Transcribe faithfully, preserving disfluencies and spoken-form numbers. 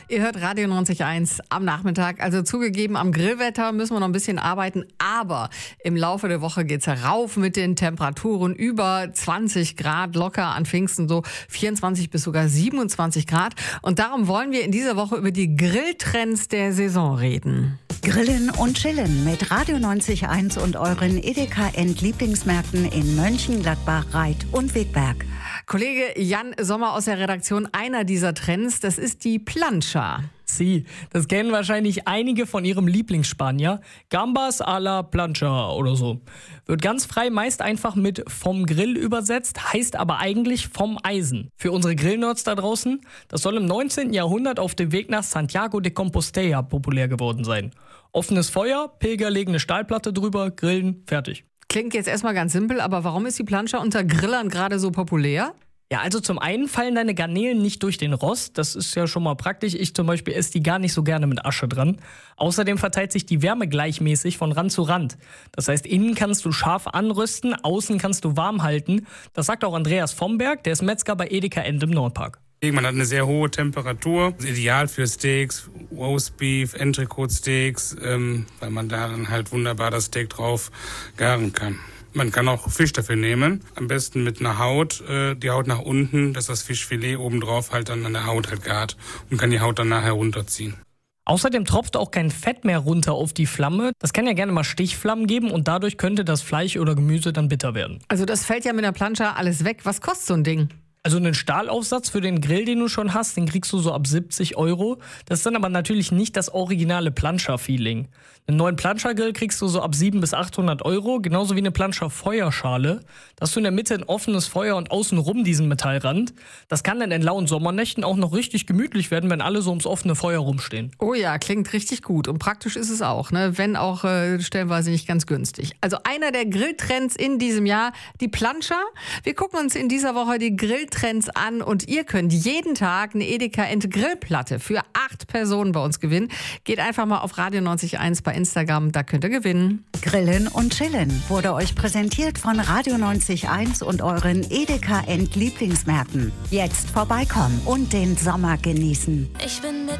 Ihr hört Radio neunzig Komma eins am Nachmittag. Also zugegeben, am Grillwetter müssen wir noch ein bisschen arbeiten. Aber im Laufe der Woche geht's rauf mit den Temperaturen. Über zwanzig Grad locker an Pfingsten, so vierundzwanzig bis sogar siebenundzwanzig Grad. Und darum wollen wir in dieser Woche über die Grilltrends der Saison reden. Grillen und Chillen mit Radio neunzig Komma eins und euren Edeka End-Lieblingsmärkten in Mönchengladbach, Reit und Wegberg. Kollege Jan Sommer aus der Redaktion, einer dieser Trends, das ist die Plancha. Sie, das kennen wahrscheinlich einige von ihrem Lieblingsspanier. Gambas a la Plancha oder so. Wird ganz frei meist einfach mit vom Grill übersetzt, heißt aber eigentlich vom Eisen. Für unsere Grillnerds da draußen, das soll im neunzehnten Jahrhundert auf dem Weg nach Santiago de Compostela populär geworden sein. Offenes Feuer, Pilger legen eine Stahlplatte drüber, grillen, fertig. Klingt jetzt erstmal ganz simpel, aber warum ist die Plancha unter Grillern gerade so populär? Ja, also zum einen fallen deine Garnelen nicht durch den Rost, das ist ja schon mal praktisch. Ich zum Beispiel esse die gar nicht so gerne mit Asche dran. Außerdem verteilt sich die Wärme gleichmäßig von Rand zu Rand. Das heißt, innen kannst du scharf anrösten, außen kannst du warm halten. Das sagt auch Andreas Vomberg, der ist Metzger bei Edeka End im Nordpark. Man hat eine sehr hohe Temperatur, ideal für Steaks, Roastbeef, Entrecote Steaks, ähm, weil man da dann halt wunderbar das Steak drauf garen kann. Man kann auch Fisch dafür nehmen, am besten mit einer Haut, äh, die Haut nach unten, dass das Fischfilet obendrauf halt dann an der Haut halt gart und kann die Haut dann nachher runterziehen. Außerdem tropft auch kein Fett mehr runter auf die Flamme. Das kann ja gerne mal Stichflammen geben und dadurch könnte das Fleisch oder Gemüse dann bitter werden. Also das fällt ja mit der Plancha alles weg. Was kostet so ein Ding? Also einen Stahlaufsatz für den Grill, den du schon hast, den kriegst du so ab siebzig Euro. Das ist dann aber natürlich nicht das originale Plancha-Feeling. Einen neuen Plancha-Grill kriegst du so ab siebenhundert bis achthundert Euro, genauso wie eine Plancha-Feuerschale. Da hast du in der Mitte ein offenes Feuer und außenrum diesen Metallrand. Das kann dann in lauen Sommernächten auch noch richtig gemütlich werden, wenn alle so ums offene Feuer rumstehen. Oh ja, klingt richtig gut und praktisch ist es auch, ne? Wenn auch äh, stellenweise nicht ganz günstig. Also einer der Grilltrends in diesem Jahr, die Plancha. Wir gucken uns in dieser Woche die Grilltrends an und ihr könnt jeden Tag eine Edeka End Grillplatte für acht Personen bei uns gewinnen. Geht einfach mal auf Radio neunzig Komma eins bei Instagram, da könnt ihr gewinnen. Grillen und Chillen wurde euch präsentiert von Radio neunzig Komma eins und euren Edeka End Lieblingsmärkten. Jetzt vorbeikommen und den Sommer genießen. Ich bin mit